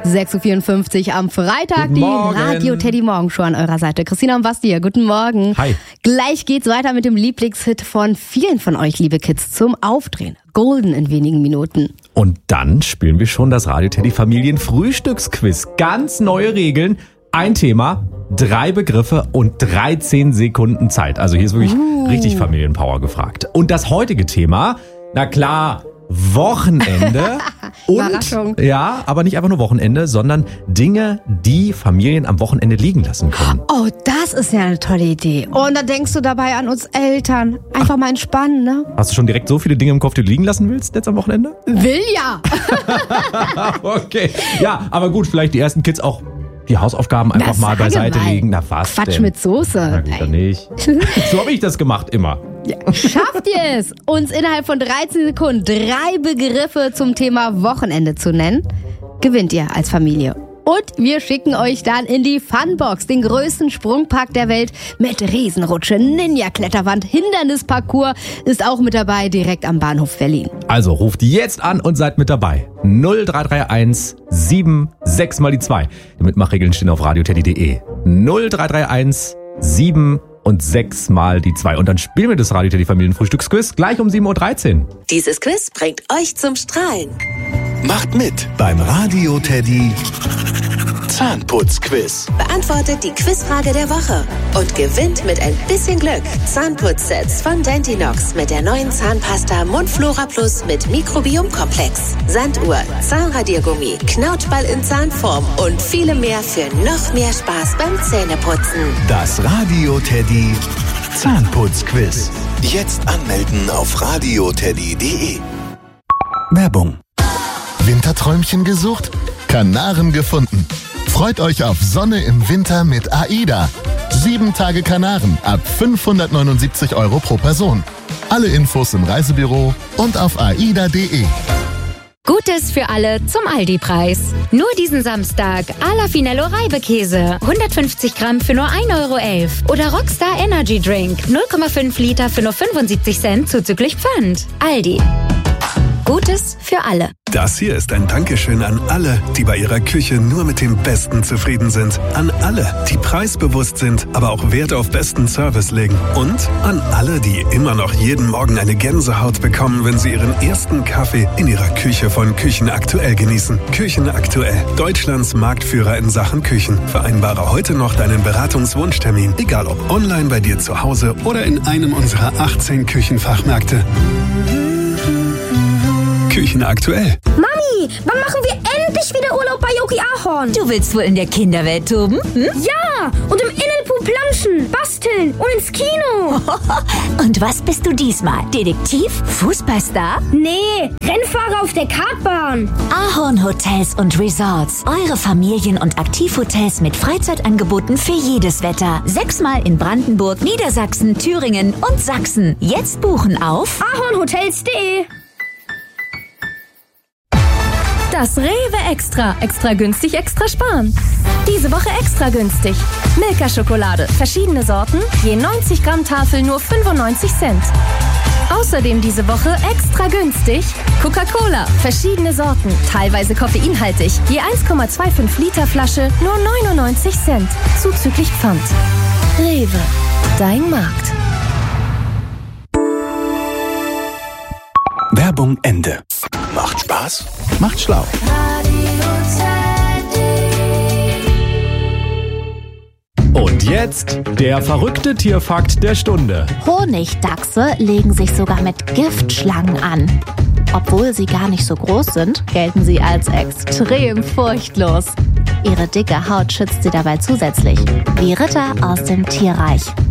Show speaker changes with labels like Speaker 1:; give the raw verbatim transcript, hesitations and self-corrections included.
Speaker 1: sechs Uhr vierundfünfzig am Freitag,
Speaker 2: Guten
Speaker 1: die
Speaker 2: Morgen.
Speaker 1: Radio Teddy Morgen Show an eurer Seite. Christina und Basti hier, guten Morgen.
Speaker 2: Hi.
Speaker 1: Gleich geht's weiter mit dem Lieblingshit von vielen von euch, liebe Kids, zum Aufdrehen. Golden in wenigen Minuten.
Speaker 2: Und dann spielen wir schon das Radio Teddy Familien Frühstücksquiz. Ganz neue Regeln, ein Thema, drei Begriffe und dreizehn Sekunden Zeit. Also hier ist wirklich
Speaker 1: Uh.
Speaker 2: richtig Familienpower gefragt. Und das heutige Thema, na klar, Wochenende.
Speaker 1: Überraschung.
Speaker 2: Und, ja, aber nicht einfach nur Wochenende, sondern Dinge, die Familien am Wochenende liegen lassen können.
Speaker 1: Oh, das ist ja eine tolle Idee. Und da denkst du dabei an uns Eltern. Einfach mal entspannen, ne?
Speaker 2: Hast du schon direkt so viele Dinge im Kopf, die du liegen lassen willst jetzt am Wochenende?
Speaker 1: Will ja.
Speaker 2: Okay. Ja, aber gut, vielleicht die ersten Kids auch die Hausaufgaben einfach
Speaker 1: Na,
Speaker 2: mal
Speaker 1: sage
Speaker 2: beiseite
Speaker 1: mal.
Speaker 2: legen. Na was
Speaker 1: Quatsch
Speaker 2: denn?
Speaker 1: mit Soße.
Speaker 2: Na gut, dann nicht. So habe ich das gemacht, immer.
Speaker 1: Ja. Schafft ihr es, uns innerhalb von dreizehn Sekunden drei Begriffe zum Thema Wochenende zu nennen? Gewinnt ihr als Familie. Und wir schicken euch dann in die Funbox, den größten Sprungpark der Welt mit Riesenrutsche, Ninja-Kletterwand, Hindernisparcours ist auch mit dabei, direkt am Bahnhof Berlin.
Speaker 2: Also ruft jetzt an und seid mit dabei. null drei drei eins sieben sechs mal die zwei. Die Mitmachregeln stehen auf radioteddy punkt de. null drei drei eins sieben und sechs mal die zwei. Und dann spielen wir das Radio Teddy Familienfrühstücksquiz gleich um sieben Uhr dreizehn.
Speaker 3: Dieses Quiz bringt euch zum Strahlen.
Speaker 4: Macht mit beim Radio Teddy Zahnputzquiz.
Speaker 3: Beantwortet die Quizfrage der Woche und gewinnt mit ein bisschen Glück Zahnputzsets von Dentinox mit der neuen Zahnpasta Mundflora Plus mit Mikrobiomkomplex, Sanduhr, Zahnradiergummi, Knautschball in Zahnform und viele mehr für noch mehr Spaß beim Zähneputzen.
Speaker 4: Das Radio Teddy Zahnputzquiz. Jetzt anmelden auf radioteddy punkt de. Werbung. Winterträumchen gesucht? Kanaren gefunden. Freut euch auf Sonne im Winter mit AIDA. Sieben Tage Kanaren ab fünfhundertneunundsiebzig Euro pro Person. Alle Infos im Reisebüro und auf aida punkt de.
Speaker 5: Gutes für alle zum Aldi-Preis. Nur diesen Samstag Ala Finello Reibekäse. hundertfünfzig Gramm für nur ein Euro elf. Oder Rockstar Energy Drink. null Komma fünf Liter für nur fünfundsiebzig Cent zuzüglich Pfand. Aldi. Gutes für alle.
Speaker 6: Das hier ist ein Dankeschön an alle, die bei ihrer Küche nur mit dem Besten zufrieden sind. An alle, die preisbewusst sind, aber auch Wert auf besten Service legen. Und an alle, die immer noch jeden Morgen eine Gänsehaut bekommen, wenn sie ihren ersten Kaffee in ihrer Küche von Küchen Aktuell genießen. Küchen Aktuell, Deutschlands Marktführer in Sachen Küchen. Vereinbare heute noch deinen Beratungswunschtermin, egal ob online bei dir zu Hause oder in einem unserer achtzehn Küchenfachmärkte. Küchen Aktuell.
Speaker 7: Mami, wann machen wir endlich wieder Urlaub bei Yogi Ahorn?
Speaker 5: Du willst wohl in der Kinderwelt toben? Hm?
Speaker 7: Ja, und im Innenpool planschen, basteln und ins Kino.
Speaker 5: Und was bist du diesmal? Detektiv? Fußballstar?
Speaker 7: Nee, Rennfahrer auf der Kartbahn.
Speaker 5: Ahorn Hotels und Resorts. Eure Familien- und Aktivhotels mit Freizeitangeboten für jedes Wetter. Sechsmal in Brandenburg, Niedersachsen, Thüringen und Sachsen. Jetzt buchen auf
Speaker 7: ahornhotels punkt de.
Speaker 8: Das Rewe Extra. Extra günstig, extra sparen. Diese Woche extra günstig. Milka-Schokolade. Verschiedene Sorten. Je neunzig Gramm Tafel nur fünfundneunzig Cent. Außerdem diese Woche extra günstig. Coca-Cola. Verschiedene Sorten. Teilweise koffeinhaltig. Je eins Komma fünfundzwanzig Liter Flasche nur neunundneunzig Cent. Zuzüglich Pfand. Rewe. Dein Markt.
Speaker 4: Werbung Ende. Macht Spaß? Macht schlau.
Speaker 2: Und jetzt der verrückte Tierfakt der Stunde.
Speaker 9: Honigdachse legen sich sogar mit Giftschlangen an. Obwohl sie gar nicht so groß sind, gelten sie als extrem furchtlos. Ihre dicke Haut schützt sie dabei zusätzlich, wie Ritter aus dem Tierreich.